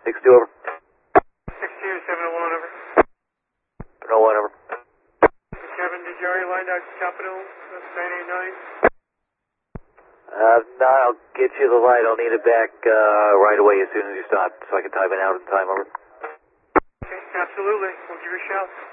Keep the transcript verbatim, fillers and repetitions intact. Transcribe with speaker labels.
Speaker 1: six two over.
Speaker 2: six two, seven oh one over.
Speaker 1: seven oh one over.
Speaker 2: Kevin, did you already line out Capital nine eight nine?
Speaker 1: Uh, no, I'll get you the light. I'll need it back uh, right away as soon as you stop so I can time it out in time over.
Speaker 2: Okay, absolutely. We'll give you a shout.